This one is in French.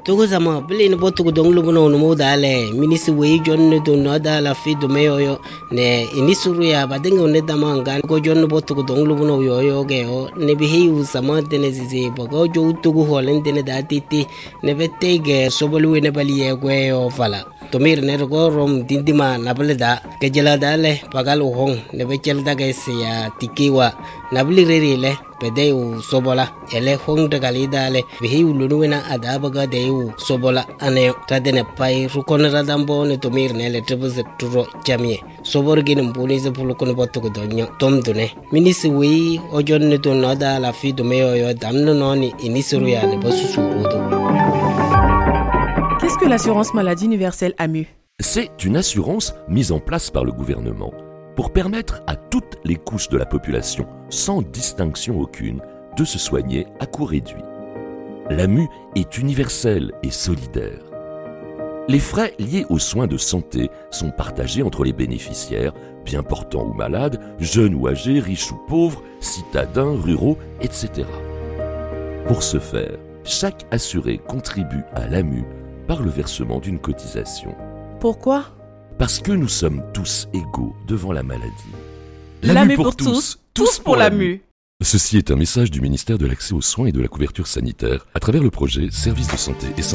Togo sama bele ne botu dong lu bono no dale minisi we jonne do no dala fi do meyo ne inisuru ya badenga ne dama ngan ko jonne botu dong lu bono yo ge o ne bi hiu sama de ne zizi bogo jo tugu holen de ne datiti ne vette ge sobolu ne bali ye gwe o fala to mir ne go rom dindima nabale da ke jela dale pagal hong ne be chel da ge se ya tikiwa nabli re le pede u sobola ele hong de gali dale bi hiu lu na adaba ga de u sobola ane tadene pai rukon radambo ne to mir ne le tebze turo jamie sobor gin mbuni ze pulukon botu donyo tom dune minisi wi ojon ne to nada la fi do meyo yo damno noni inisuru ya ne bosu surudo. Qu'est-ce que l'assurance maladie universelle AMU? C'est une assurance mise en place par le gouvernement pour permettre à toutes les couches de la population, sans distinction aucune, de se soigner à coût réduit. L'AMU est universelle et solidaire. Les frais liés aux soins de santé sont partagés entre les bénéficiaires, bien portants ou malades, jeunes ou âgés, riches ou pauvres, citadins, ruraux, etc. Pour ce faire, chaque assuré contribue à l'AMU par le versement d'une cotisation. Pourquoi? Parce que nous sommes tous égaux devant la maladie. L'AMU pour tous, tous pour l'AMU. Ceci est un message du ministère de l'Accès aux soins et de la couverture sanitaire à travers le projet Services de santé et